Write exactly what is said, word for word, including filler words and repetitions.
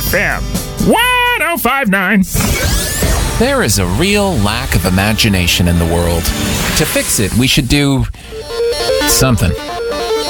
F M one oh five nine. There is a real lack of imagination in the world. To fix it, we should do something.